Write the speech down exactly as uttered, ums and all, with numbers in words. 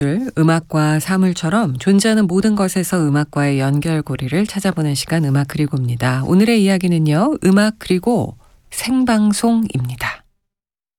음악과 사물처럼 존재하는 모든 것에서 음악과의 연결고리를 찾아보는 시간 음악 그리고입니다. 오늘의 이야기는요. 음악 그리고 생방송입니다.